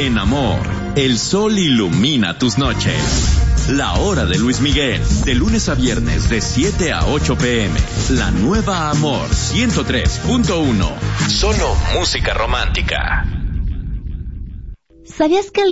En Amor, el sol ilumina tus noches. La Hora de Luis Miguel, de lunes a viernes de 7 a 8 p.m. La nueva Amor 103.1. Solo música romántica. ¿Sabías que el